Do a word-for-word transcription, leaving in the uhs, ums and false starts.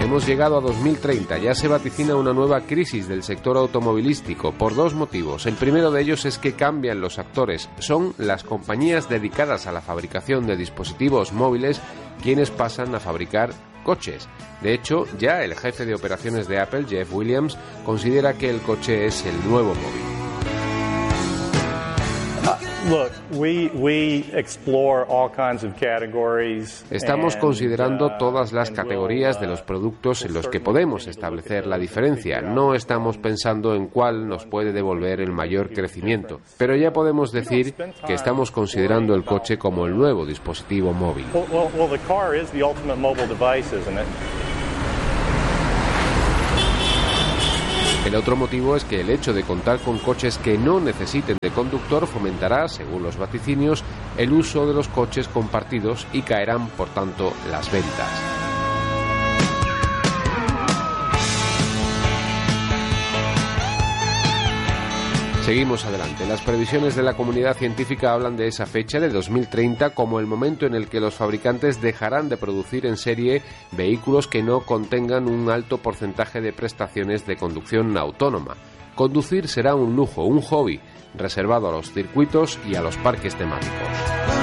Hemos llegado a dos mil treinta, ya se vaticina una nueva crisis del sector automovilístico por dos motivos. El primero de ellos es que cambian los actores. Son las compañías dedicadas a la fabricación de dispositivos móviles quienes pasan a fabricar coches. De hecho, ya el jefe de operaciones de Apple, Jeff Williams, considera que el coche es el nuevo móvil. Estamos considerando todas las categorías de los productos en los que podemos establecer la diferencia. No estamos pensando en cuál nos puede devolver el mayor crecimiento, pero ya podemos decir que estamos considerando el coche como el nuevo dispositivo móvil. El otro motivo es que el hecho de contar con coches que no necesiten de conductor fomentará, según los vaticinios, el uso de los coches compartidos y caerán, por tanto, las ventas. Seguimos adelante. Las previsiones de la comunidad científica hablan de esa fecha, de dos mil treinta, como el momento en el que los fabricantes dejarán de producir en serie vehículos que no contengan un alto porcentaje de prestaciones de conducción autónoma. Conducir será un lujo, un hobby, reservado a los circuitos y a los parques temáticos.